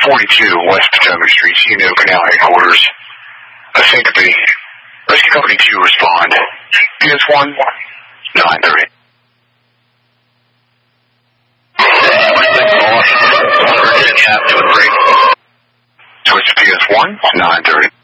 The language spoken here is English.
42 West Potomac Street, CNO Canal Headquarters. I think the Rescue Company 2 respond. PS1, 930. Switch to PS1, 930.